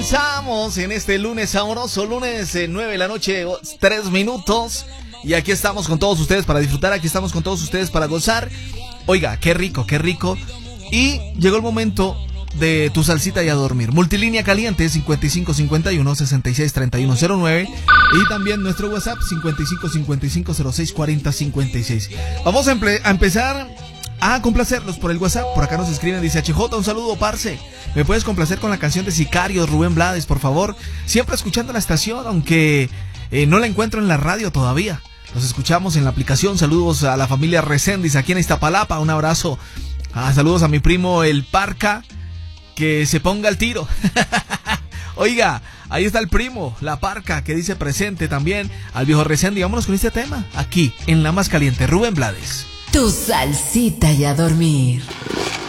comenzamos en este lunes sabroso, lunes 9 de la noche, 3 minutos. Y aquí estamos con todos ustedes para disfrutar, aquí estamos con todos ustedes para gozar. Oiga, qué rico, qué rico. Y llegó el momento de tu salsita y a dormir. Multilínea caliente 5551-663109. Y también nuestro WhatsApp 5555064056. Vamos a empezar a complacerlos por el WhatsApp. Por acá nos escriben, dice HJ, un saludo, parce. ¿Me puedes complacer con la canción de Sicarios, Rubén Blades, por favor? Siempre escuchando la estación, aunque no la encuentro en la radio todavía. Los escuchamos en la aplicación. Saludos a la familia Reséndiz aquí en Iztapalapa. Un abrazo. Saludos a mi primo el Parca. Que se ponga al tiro. Oiga, ahí está el primo, la Parca, que dice presente también. Al viejo Reséndiz. Vámonos con este tema. Aquí, en La Más Caliente, Rubén Blades. Tu salsita y a dormir.